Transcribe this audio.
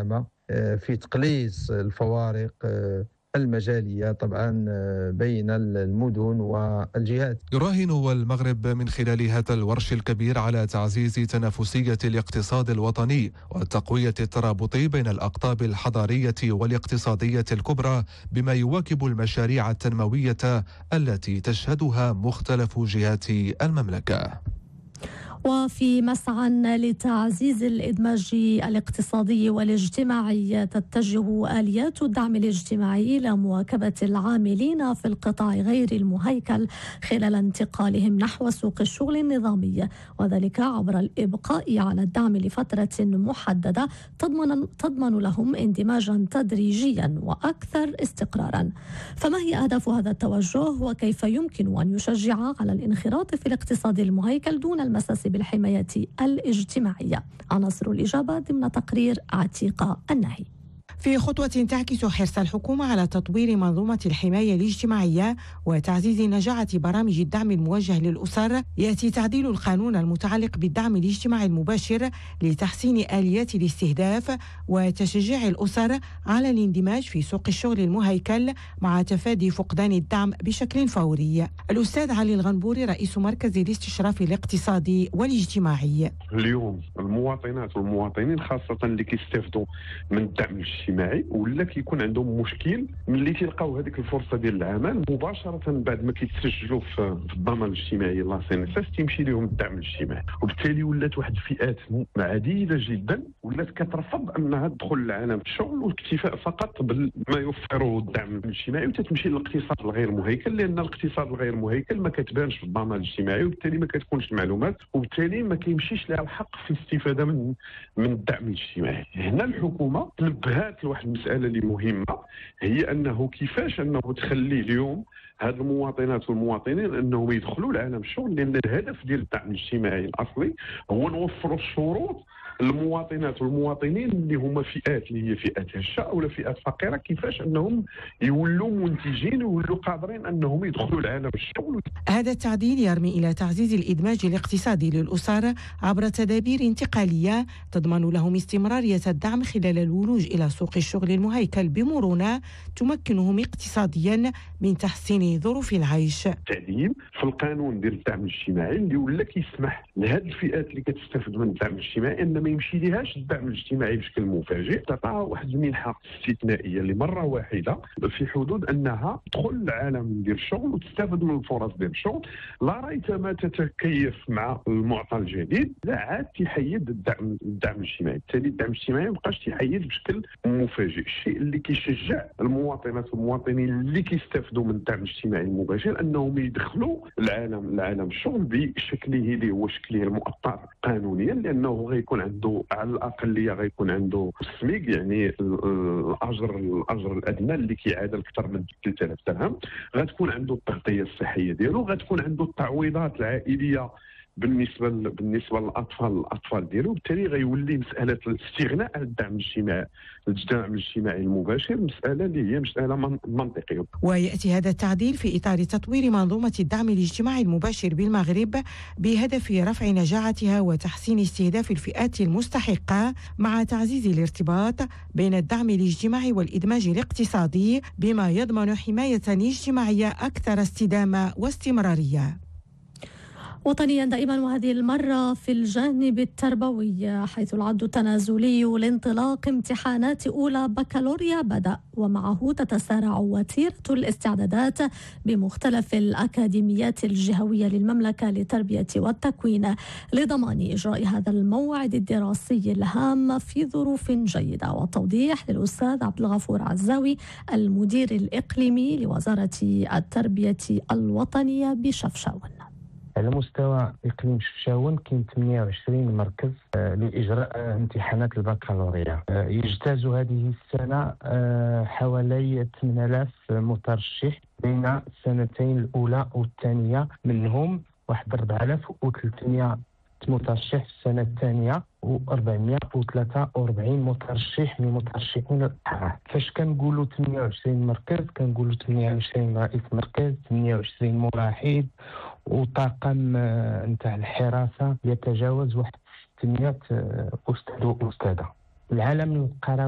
المساهمة في تقليص الفوارق المجالية طبعا بين المدن والجهات. يراهن المغرب من خلال هذا الورش الكبير على تعزيز تنافسية الاقتصاد الوطني وتقوية الترابط بين الأقطاب الحضارية والاقتصادية الكبرى بما يواكب المشاريع التنموية التي تشهدها مختلف جهات المملكة. وفي مسعى لتعزيز الإدماج الاقتصادي والاجتماعي تتجه آليات الدعم الاجتماعي إلى مواكبة العاملين في القطاع غير المهيكل خلال انتقالهم نحو سوق الشغل النظامي، وذلك عبر الإبقاء على الدعم لفترة محددة تضمن لهم اندماجا تدريجيا وأكثر استقرارا. فما هي أهداف هذا التوجه وكيف يمكن أن يشجع على الانخراط في الاقتصاد المهيكل دون المساس بالحماية الاجتماعية؟ عناصر الإجابة ضمن تقرير عتيقة النهي. في خطوة تعكس حرص الحكومة على تطوير منظومة الحماية الاجتماعية وتعزيز نجاعة برامج الدعم الموجه للأسر، يأتي تعديل القانون المتعلق بالدعم الاجتماعي المباشر لتحسين آليات الاستهداف وتشجيع الأسر على الاندماج في سوق الشغل المهيكل مع تفادي فقدان الدعم بشكل فوري. الأستاذ علي الغنبوري رئيس مركز الاستشراف الاقتصادي والاجتماعي. اليوم المواطنات والمواطنين خاصة اللي كيستافدوا من الدعم الاجتماعي ولا كيكون عندهم مشكل ملي كيلقاو هذيك الفرصه ديال العمل مباشره بعد ما كيتسجلوا في الضمان الاجتماعي لا سي ان اس تيمشي لهم الدعم الاجتماعي، وبالتالي ولات واحد الفئات عديده جدا ولات كترفض انها تدخل لعالم الشغل والاكتفاء فقط بما يوفره الدعم الاجتماعي وتتمشي للاقتصاد الغير مهيكل، لان الاقتصاد الغير مهيكل ما كتبانش في الضمان الاجتماعي وبالتالي ما كتكونش المعلومات وبالتالي ما كيمشيش لها الحق في الاستفاده من الدعم الاجتماعي. هنا الحكومه تنبهات لواحد المساله اللي مهمه، هي انه كيفاش انه تخلي اليوم هاد المواطنات والمواطنين انهم يدخلوا لعالم الشغل، لان الهدف ديال الدعم الاجتماعي الاصلي هو نوفروا الشروط المواطنات والمواطنين اللي هما فئات اللي هي فئات هشه ولا فئات فقيره، كيفاش انهم يولوا منتجين ويولوا قادرين انهم يدخلوا لعالم الشغل. هذا التعديل يرمي الى تعزيز الادماج الاقتصادي للاسر عبر تدابير انتقاليه تضمن لهم استمراريه الدعم خلال الولوج الى سوق الشغل المهيكل بمرونه تمكنهم اقتصاديا من تحسين ظروف العيش. التعديل في القانون ديال الدعم الاجتماعي اللي ولا كيسمح لهذه الفئات اللي كتستافد من الدعم الاجتماعي ان ما يمشي ليهاش الدعم الاجتماعي بشكل مفاجئ، تعطى واحد المنحه استثنائيه لمره واحده في حدود انها تدخل لعالم ديال الشغل وتستافد من الفرص ديال الشغل، لا ريثما تتكيف مع المعطى الجديد لا عاد تحيد الدعم الاجتماعي، بالتالي الدعم الاجتماعي ما بقاش تحيد بشكل مفاجئ، الشيء اللي كيشجع المواطنات والمواطنين اللي كيستافدوا من الدعم الاجتماعي المباشر انهم يدخلوا لعالم الشغل بشكله اللي هو شكله المؤطر قانونيا، لانه غيكون عنده على الاقليه غيكون عنده السميك يعني الاجر الادنى اللي كيعادل اكثر من 3000 درهم، غتكون عنده التغطيه الصحيه ديالو، غتكون عنده التعويضات العائليه بالنسبه للاطفال ديالو، بالتالي غيولي مساله الاستغناء عن الدعم الاجتماعي المباشر مساله اللي هي مساله منطقيه. وياتي هذا التعديل في اطار تطوير منظومه الدعم الاجتماعي المباشر بالمغرب بهدف رفع نجاعتها وتحسين استهداف الفئات المستحقه مع تعزيز الارتباط بين الدعم الاجتماعي والادماج الاقتصادي بما يضمن حمايه اجتماعيه اكثر استدامه واستمراريه. وطنيا دائما وهذه المرة في الجانب التربوي، حيث العد التنازلي لانطلاق امتحانات أولى بكالوريا بدأ، ومعه تتسارع وتيرة الاستعدادات بمختلف الأكاديميات الجهوية للمملكة للتربية والتكوين لضمان إجراء هذا الموعد الدراسي الهام في ظروف جيدة. والتوضيح للأستاذ عبد الغفور عزاوي المدير الإقليمي لوزارة التربية الوطنية بشفشاون. على مستوى إقليم شفشاون كاين 28 مركز لإجراء امتحانات البكالوريا. يجتاز هذه السنة حوالي 8000 مترشح بين السنتين الأولى والثانية، منهم واحد 4300 مترشح في السنة الثانية و443 مترشح من مترشحين الأعراف. فاش كنقولوا 28 مركز كنقولوا 28 رئيس مركز، 28 ملاحظ، وطاقم نتاع الحراسة يتجاوز 600 أستاذ وأستاذة. العالم القروي